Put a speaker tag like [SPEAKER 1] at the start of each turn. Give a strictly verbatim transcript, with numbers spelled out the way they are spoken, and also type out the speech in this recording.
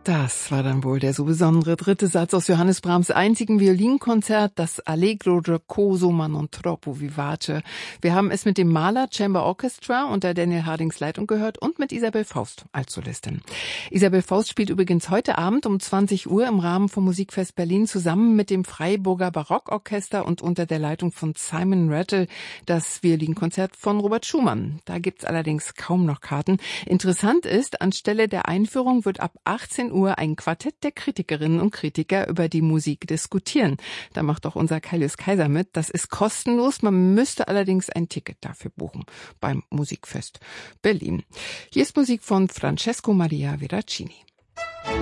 [SPEAKER 1] Das war dann wohl der so besondere dritte Satz aus Johannes Brahms' einzigen Violinkonzert, das Allegro giocoso ma non troppo vivace. Wir haben es mit dem Mahler Chamber Orchestra unter Daniel Hardings Leitung gehört und mit Isabel Faust als Solistin. Isabel Faust spielt übrigens heute Abend um zwanzig Uhr im Rahmen vom Musikfest Berlin zusammen mit dem Freiburger Barockorchester und unter der Leitung von Simon Rattle das Violinkonzert von Robert Schumann. Da gibt's allerdings kaum noch Karten. Interessant ist, anstelle der Einführung wird ab achtzehn Uhr ein Quartett der Kritikerinnen und Kritiker über die Musik diskutieren. Da macht auch unser Kaius Kaiser mit. Das ist kostenlos. Man müsste allerdings ein Ticket dafür buchen beim Musikfest Berlin. Hier ist Musik von Francesco Maria Veracini.